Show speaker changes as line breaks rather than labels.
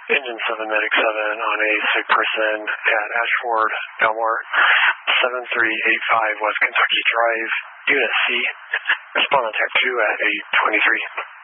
Engine 7, Medic 7 on a sick person at Ashford, Belmore, 7385 West Kentucky Drive, Unit C. Respond on Tech 2 at 823.